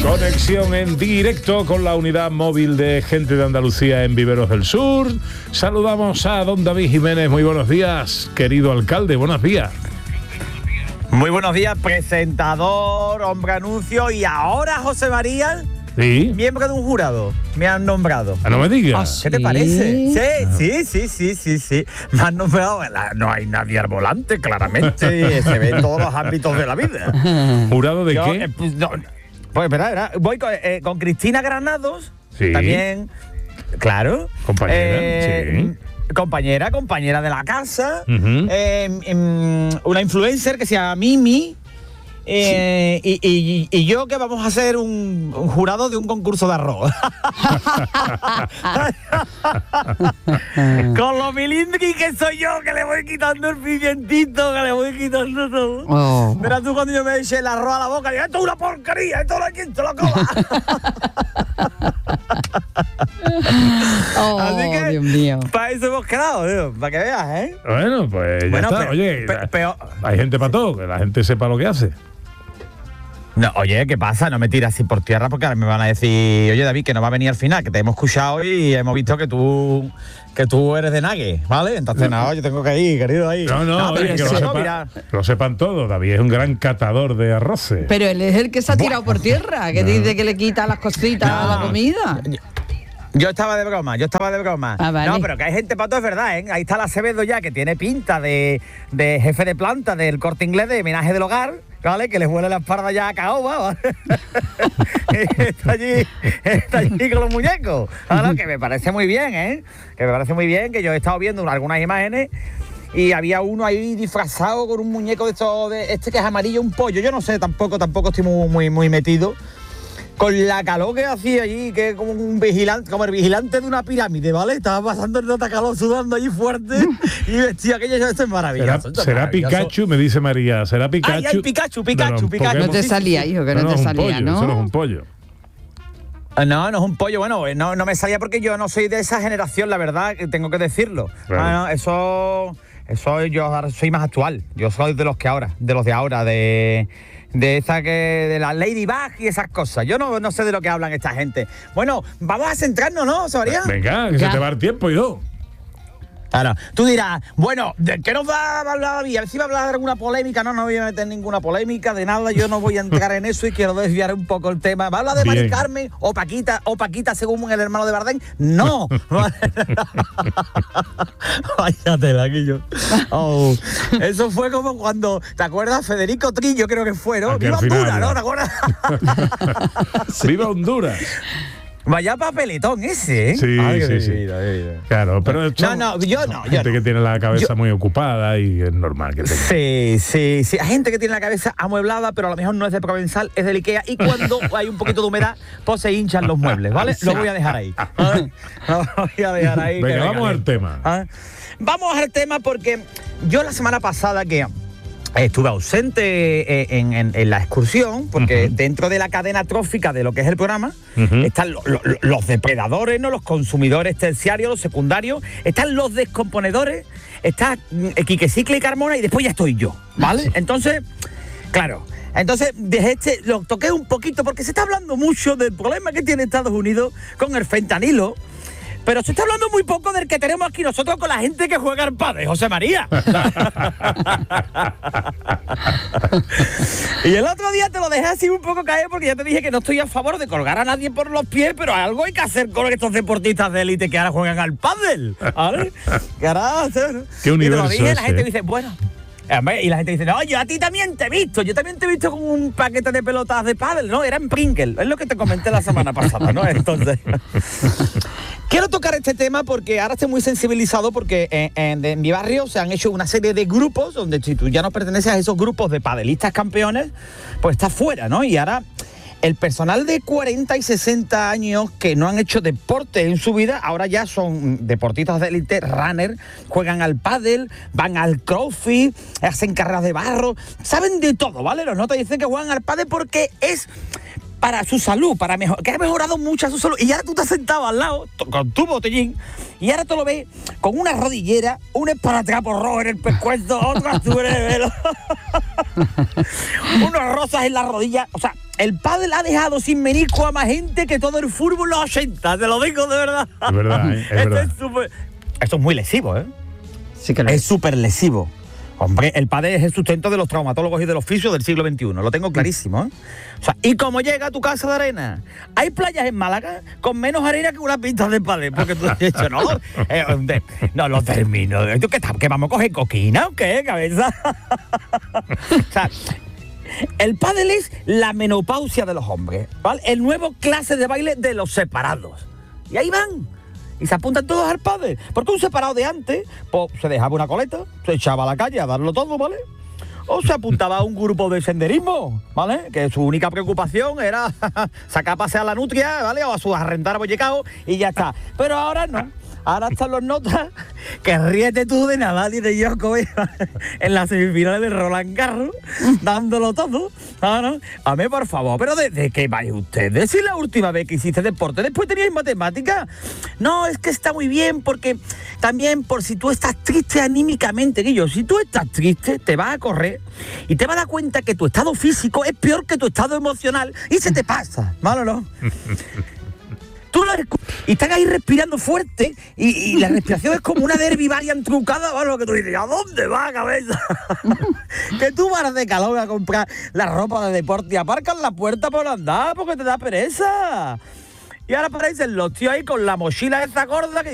Conexión en directo con la unidad móvil de Gente de Andalucía en Viveros del Sur. Saludamos a don David Jiménez. Muy buenos días, querido alcalde. Buenos días. Muy buenos días, presentador, hombre anuncio y ahora, José María, sí, miembro de un jurado. Me han nombrado. No me digas. ¿Qué te parece? Sí. Me han nombrado. No hay nadie al volante, claramente. Se ve en todos los ámbitos de la vida. ¿Jurado de qué? Pues espera, voy con Cristina Granados. Sí. También, claro. Compañera, sí. Compañera de la casa. Una influencer que se llama Mimi. Y yo que vamos a hacer un jurado de un concurso de arroz. Con lo milindri que soy yo, que le voy quitando el pimientito, que le voy quitando todo. Verás tú cuando yo me eche el arroz a la boca, digo, esto es una porquería, esto no hay quien te lo coma. Así que, Dios mío, para eso hemos quedado, tío, para que veas, ¿eh? Bueno, pues ya está. Oye, hay gente para todo, que la gente sepa lo que hace. No, oye, ¿qué pasa? No me tiras así por tierra porque ahora me van a decir, oye, David, que no va a venir al final, que te hemos escuchado y hemos visto que tú eres de Nague, ¿vale? Entonces, no, yo tengo que ir, querido, ahí. No, oye, que lo sepan todos. David es un gran catador de arroces. Pero él es el que se ha tirado por tierra, que dice que le quita las cositas a la comida. Yo estaba de broma. Ah, vale. No, pero que hay gente para todo, es verdad, ¿eh? Ahí está la Acevedo ya, que tiene pinta de jefe de planta del Corte Inglés de homenaje del hogar, ¿vale? Que les huele la espalda ya a caoba, ¿vale? está allí con los muñecos. Ahora, que me parece muy bien, ¿eh? Que yo he estado viendo algunas imágenes y había uno ahí disfrazado con un muñeco de este que es amarillo, un pollo. Yo no sé, tampoco estoy muy metido. Con la calor que hacía allí, que es como el vigilante de una pirámide, ¿vale? Estaba pasando el nota calor, sudando allí fuerte y vestía aquello. Esto es maravilloso. ¿Será Pikachu? Me dice María. ¿Será Pikachu? Ay, Pikachu. No te salía, hijo, que no te salía, ¿no? Eso no es un pollo. No es un pollo. Bueno, no me salía porque yo no soy de esa generación, la verdad, tengo que decirlo. Claro. Eso yo ahora soy más actual. Yo soy de los de ahora, de la Ladybug y esas cosas. Yo no sé de lo que hablan esta gente. Bueno, vamos a centrarnos, ¿no, Soria? Venga, que se te va el tiempo y todo. Ahora, tú dirás, bueno, ¿de qué nos va a hablar David? A ver si va a hablar de alguna polémica. No voy a meter ninguna polémica, de nada. Yo no voy a entrar en eso y quiero desviar un poco el tema. ¿Va a hablar de Mari Carmen o Paquita según el hermano de Bardem? No. Váyatela, Guillo. Eso fue como cuando, ¿te acuerdas? Federico Trillo creo que fue, ¿no? ¡Viva Honduras!, ¿no? ¿Te acuerdas? ¡Viva Honduras! Vaya papelitón ese, ¿eh? Sí. Vida. Claro, pero yo no. Gente que tiene la cabeza muy ocupada y es normal que tenga. Sí. Hay gente que tiene la cabeza amueblada, pero a lo mejor no es de Provenzal, es del Ikea. Y cuando hay un poquito de humedad, pues se hinchan los muebles, ¿vale? Lo voy a dejar ahí. Venga, vamos al tema. Vamos al tema porque yo la semana pasada que estuve ausente en la excursión, porque dentro de la cadena trófica de lo que es el programa están los depredadores, ¿no? Los consumidores terciarios, los secundarios, están los descomponedores, está Quique Cicle y Carmona y después ya estoy yo, ¿vale? Entonces, claro, lo toqué un poquito porque se está hablando mucho del problema que tiene Estados Unidos con el fentanilo. Pero se está hablando muy poco del que tenemos aquí nosotros con la gente que juega al pádel, José María. Y el otro día te lo dejé así un poco caer porque ya te dije que no estoy a favor de colgar a nadie por los pies, pero algo hay que hacer con estos deportistas de élite que ahora juegan al pádel, ¿vale? ¿Qué harás? ¿Qué universo? Y te lo dije, es, la gente dice, bueno... Y la gente dice, no, yo a ti también te he visto. Yo también te he visto con un paquete de pelotas de pádel, ¿no? Era en Pringle, es lo que te comenté la semana pasada, ¿no? Entonces, quiero tocar este tema porque ahora estoy muy sensibilizado porque en mi barrio se han hecho una serie de grupos donde si tú ya no perteneces a esos grupos de padelistas campeones, pues estás fuera, ¿no? Y ahora... El personal de 40 y 60 años que no han hecho deporte en su vida, ahora ya son deportistas de élite, runner, juegan al pádel, van al crossfit, hacen carreras de barro, saben de todo, ¿vale? Los notas dicen que juegan al pádel porque es para su salud, que ha mejorado mucho su salud. Y ahora tú te has sentado al lado con tu botellín y ahora tú lo ves con una rodillera, un esparatrapo rojo en el pescuezo, otras tú en el velo, unos rosas en la rodilla, o sea... el pádel ha dejado sin menisco a más gente que todo el fútbol los 80, te lo digo de verdad. Es verdad, es verdad. Esto es muy lesivo, ¿eh? Sí que lo Es súper lesivo. Hombre, el pádel es el sustento de los traumatólogos y de los fisios del siglo XXI, lo tengo clarísimo, ¿eh? O sea, y como llega a tu casa de arena, hay playas en Málaga con menos arena que una pista de pádel, porque tú has dicho, no lo termino. ¿Tú qué vamos a coger coquina o qué, cabeza? O sea, el pádel es la menopausia de los hombres, ¿vale? El nuevo clase de baile de los separados. Y ahí van. Y se apuntan todos al pádel. Porque un separado de antes, pues se dejaba una coleta, se echaba a la calle a darlo todo, ¿vale? O se apuntaba a un grupo de senderismo, ¿vale? Que su única preocupación era sacar a pasear a la nutria, ¿vale? O a su arrendar bollicao y ya está. Pero ahora no. Ahora están los notas que ríete tú de Nadal y de Djokovic en las semifinales de Roland Garros, dándolo todo. ¿No? A mí, por favor, pero ¿de qué vais ustedes? Si la última vez que hiciste deporte, después teníais matemáticas. No, es que está muy bien, porque también por si tú estás triste anímicamente, Guillo, si tú estás triste, te vas a correr y te vas a dar cuenta que tu estado físico es peor que tu estado emocional y se te pasa, ¿vale o no? Tú y están ahí respirando fuerte y la respiración es como una Derby Variant trucada, ¿vale? Lo que tú dices, ¿a dónde va, cabeza? Que tú vas de calor a comprar la ropa de deporte y aparcas la puerta por andar porque te da pereza. Y ahora aparecen los tíos ahí con la mochila esa gorda que